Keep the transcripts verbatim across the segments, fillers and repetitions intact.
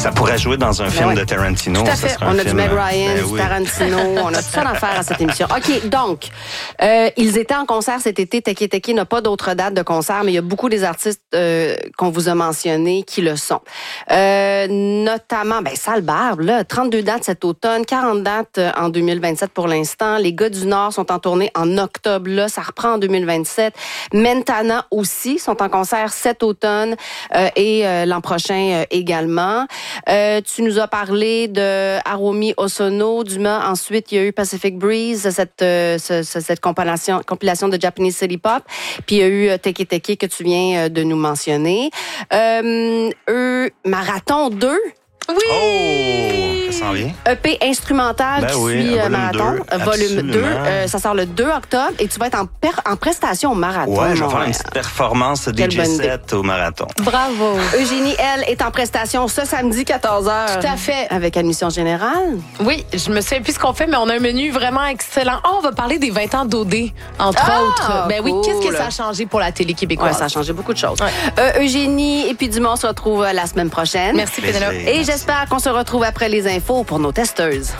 Ça pourrait jouer dans un ben film ouais. de Tarantino. Tout à fait. On a film, du Meg Ryan, ben, du oui. Tarantino, on a tout ça d'en faire à cette émission. OK, donc, euh, ils étaient en concert cet été. Teke Teke n'a pas d'autres dates de concert, mais il y a beaucoup des artistes euh, qu'on vous a mentionnés qui le sont. Euh, notamment, ben, Sale Barbe, là, trente-deux dates cet automne, quarante dates en deux mille vingt-sept pour l'instant. Les gars du Nord sont en tournée en octobre, là, ça reprend en deux mille vingt-sept. Mentana aussi sont en concert cet automne euh, et euh, l'an prochain euh, également. Euh, tu nous as parlé de Aromi Osono, Dumas. Ensuite, il y a eu Pacific Breeze, cette, euh, ce, cette compilation, compilation de Japanese City Pop. Puis il y a eu euh, Teke Teke que tu viens euh, de nous mentionner. Euh, eux, Marathon deux. Oui! Oh! Ça s'en vient. E P instrumental ben qui oui, suit volume Marathon. deux, volume deux. Euh, ça sort le deux octobre et tu vas être en, per- en prestation au Marathon. Ouais, je vais faire une petite performance D J set au Marathon. Bravo. Eugénie, elle, est en prestation ce samedi quatorze heures. Tout à fait. Avec admission générale. Oui, je me souviens plus ce qu'on fait, mais on a un menu vraiment excellent. Oh, on va parler des vingt ans d'O D, entre ah, autres. Ben cool. oui, qu'est-ce que ça a changé pour la télé québécoise? Ouais, ça a changé beaucoup de choses. Ouais. Euh, Eugénie et puis Dumont se retrouvent la semaine prochaine. Merci, Pénélope. Et Merci. J'espère qu'on se retrouve après les infos pour nos testeuses.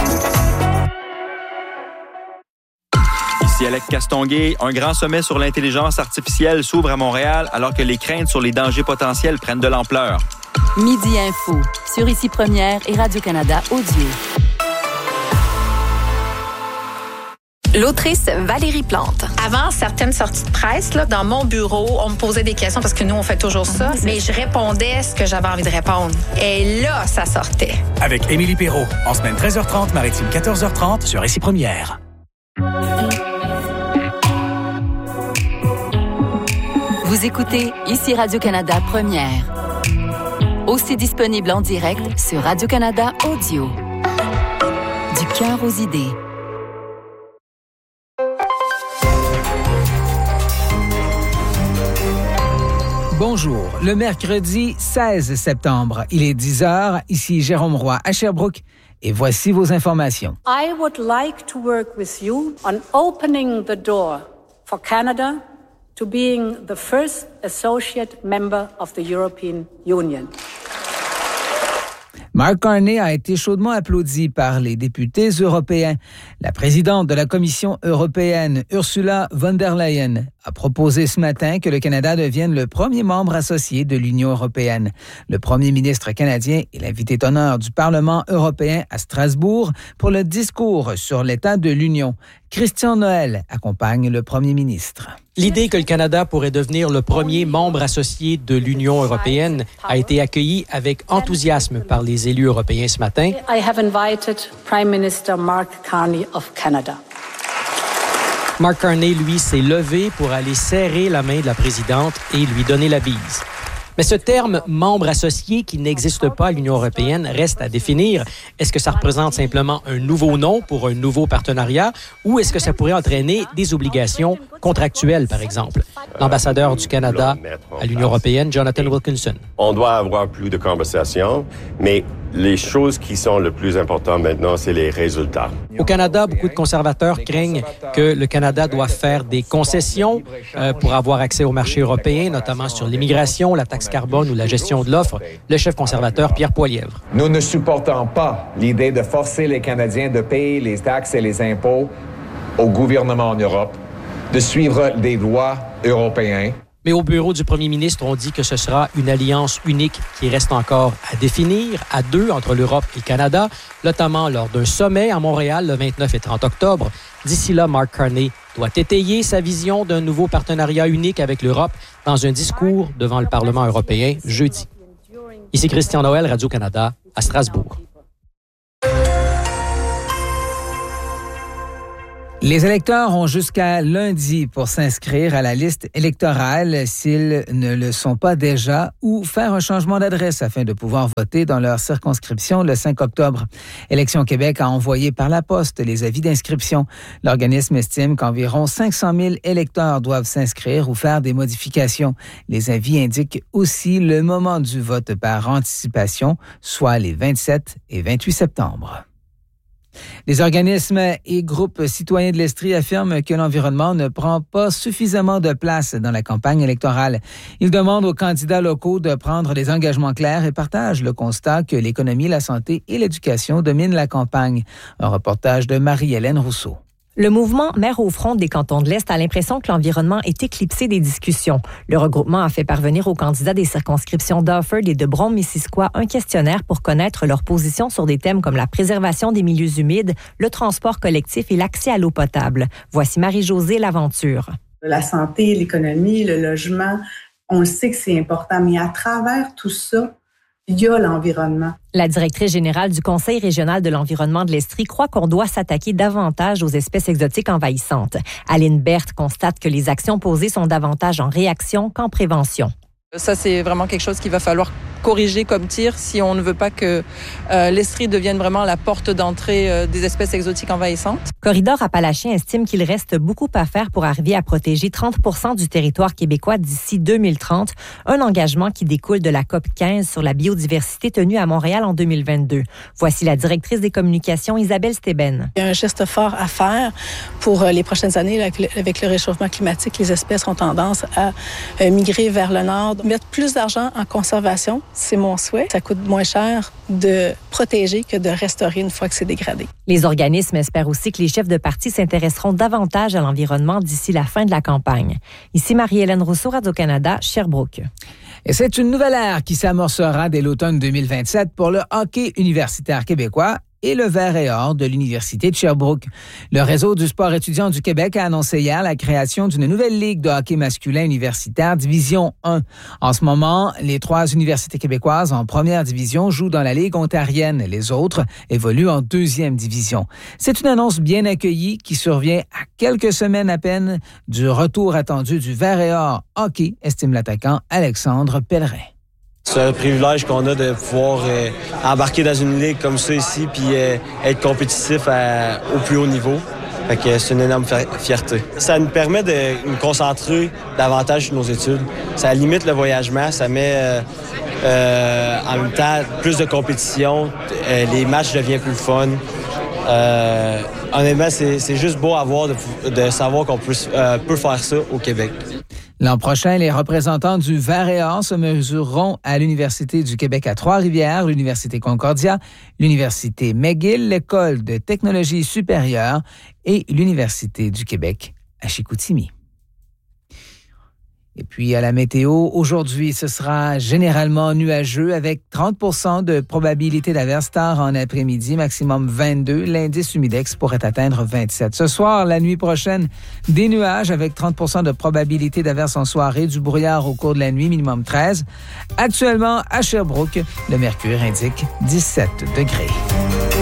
Ici Alex Castonguay. Un grand sommet sur l'intelligence artificielle s'ouvre à Montréal alors que les craintes sur les dangers potentiels prennent de l'ampleur. Midi Info, sur Ici Première et Radio-Canada Audio. L'autrice Valérie Plante. Avant certaines sorties de presse, là, dans mon bureau, on me posait des questions parce que nous, on fait toujours ça, mais je répondais ce que j'avais envie de répondre. Et là, ça sortait. Avec Émilie Perrault, en semaine treize heures trente, maritime quatorze heures trente sur Ici Première. Vous écoutez Ici Radio-Canada Première. Aussi disponible en direct sur Radio-Canada Audio. Du cœur aux idées. Bonjour, le mercredi seize septembre, il est dix heures, ici Jérôme Roy à Sherbrooke et voici vos informations. I would like to work with you on opening the door for Canada to being the first associate member of the European Union. Mark Carney a été chaudement applaudi par les députés européens. La présidente de la Commission européenne, Ursula von der Leyen, a proposé ce matin que le Canada devienne le premier membre associé de l'Union européenne. Le premier ministre canadien est l'invité d'honneur du Parlement européen à Strasbourg pour le discours sur l'état de l'Union. Christian Noël accompagne le premier ministre. L'idée que le Canada pourrait devenir le premier membre associé de l'Union européenne a été accueillie avec enthousiasme par les élus européens ce matin. I have invited Prime Minister Mark Carney of Canada. Mark Carney, lui, s'est levé pour aller serrer la main de la présidente et lui donner la bise. Mais ce terme « membre associé » qui n'existe pas à l'Union européenne reste à définir. Est-ce que ça représente simplement un nouveau nom pour un nouveau partenariat ou est-ce que ça pourrait entraîner des obligations contractuelles, par exemple? L'ambassadeur du Canada à l'Union européenne, Jonathan Wilkinson. On doit avoir plus de conversations, mais les choses qui sont le plus importantes maintenant, c'est les résultats. Au Canada, beaucoup de conservateurs craignent que le Canada doit faire des concessions euh, pour avoir accès au marché européen, notamment sur l'immigration, la taxe carbone ou la gestion de l'offre. Le chef conservateur, Pierre Poilievre. Nous ne supportons pas l'idée de forcer les Canadiens de payer les taxes et les impôts au gouvernement en Europe, de suivre des lois européennes. Mais au bureau du premier ministre, on dit que ce sera une alliance unique qui reste encore à définir, à deux entre l'Europe et le Canada, notamment lors d'un sommet à Montréal le vingt-neuf et trente octobre. D'ici là, Mark Carney doit étayer sa vision d'un nouveau partenariat unique avec l'Europe dans un discours devant le Parlement européen jeudi. Ici Christian Noël, Radio-Canada, à Strasbourg. Les électeurs ont jusqu'à lundi pour s'inscrire à la liste électorale s'ils ne le sont pas déjà ou faire un changement d'adresse afin de pouvoir voter dans leur circonscription le cinq octobre. Élections Québec a envoyé par la poste les avis d'inscription. L'organisme estime qu'environ cinq cent mille électeurs doivent s'inscrire ou faire des modifications. Les avis indiquent aussi le moment du vote par anticipation, soit les vingt-sept et vingt-huit septembre. Les organismes et groupes citoyens de l'Estrie affirment que l'environnement ne prend pas suffisamment de place dans la campagne électorale. Ils demandent aux candidats locaux de prendre des engagements clairs et partagent le constat que l'économie, la santé et l'éducation dominent la campagne. Un reportage de Marie-Hélène Rousseau. Le mouvement Maires au front des cantons de l'Est a l'impression que l'environnement est éclipsé des discussions. Le regroupement a fait parvenir aux candidats des circonscriptions d'Offord et de Brome-Missisquoi un questionnaire pour connaître leur position sur des thèmes comme la préservation des milieux humides, le transport collectif et l'accès à l'eau potable. Voici Marie-Josée Laventure. La santé, l'économie, le logement, on le sait que c'est important, mais à travers tout ça, il y a l'environnement. La directrice générale du Conseil régional de l'environnement de l'Estrie croit qu'on doit s'attaquer davantage aux espèces exotiques envahissantes. Aline Berthe constate que les actions posées sont davantage en réaction qu'en prévention. Ça, c'est vraiment quelque chose qu'il va falloir corriger comme tir si on ne veut pas que euh, l'Estrie devienne vraiment la porte d'entrée euh, des espèces exotiques envahissantes. Corridor Appalachien estime qu'il reste beaucoup à faire pour arriver à protéger trente pour cent du territoire québécois d'ici deux mille trente, un engagement qui découle de la C O P quinze sur la biodiversité tenue à Montréal en deux mille vingt-deux. Voici la directrice des communications, Isabelle Steben. Il y a un geste fort à faire pour les prochaines années. Avec le réchauffement climatique, les espèces ont tendance à migrer vers le nord. Mettre plus d'argent en conservation, c'est mon souhait. Ça coûte moins cher de protéger que de restaurer une fois que c'est dégradé. Les organismes espèrent aussi que les chefs de parti s'intéresseront davantage à l'environnement d'ici la fin de la campagne. Ici Marie-Hélène Rousseau, Radio-Canada, Sherbrooke. Et c'est une nouvelle ère qui s'amorcera dès l'automne deux mille vingt-sept pour le hockey universitaire québécois et le vert et or de l'Université de Sherbrooke. Le Réseau du sport étudiant du Québec a annoncé hier la création d'une nouvelle ligue de hockey masculin universitaire Division un. En ce moment, les trois universités québécoises en première division jouent dans la Ligue ontarienne. Les autres évoluent en deuxième division. C'est une annonce bien accueillie qui survient à quelques semaines à peine du retour attendu du vert et or hockey, estime l'attaquant Alexandre Pellerin. C'est un privilège qu'on a de pouvoir euh, embarquer dans une ligue comme ça ici puis euh, être compétitif à, au plus haut niveau. Fait que c'est une énorme fierté. Ça nous permet de nous concentrer davantage sur nos études. Ça limite le voyagement, ça met euh, euh, en même temps plus de compétition. Euh, les matchs deviennent plus fun. Euh, honnêtement, c'est, c'est juste beau à voir de, de savoir qu'on peut, euh, peut faire ça au Québec. L'an prochain, les représentants du vert et or se mesureront à l'Université du Québec à Trois-Rivières, l'Université Concordia, l'Université McGill, l'École de technologie supérieure et l'Université du Québec à Chicoutimi. Et puis, à la météo, aujourd'hui, ce sera généralement nuageux avec trente pour cent de probabilité d'averse tard en après-midi, maximum vingt-deux. L'indice humidex pourrait atteindre vingt-sept. Ce soir, la nuit prochaine, des nuages avec trente pour cent de probabilité d'averse en soirée, du brouillard au cours de la nuit, minimum treize. Actuellement, à Sherbrooke, le mercure indique dix-sept degrés.